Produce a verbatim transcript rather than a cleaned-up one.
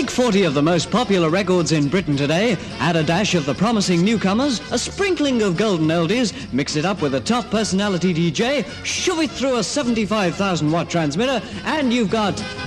Take forty of the most popular records in Britain today, add a dash of the promising newcomers, a sprinkling of golden oldies, mix it up with a top personality D J, shove it through a seventy-five thousand watt transmitter, and you've got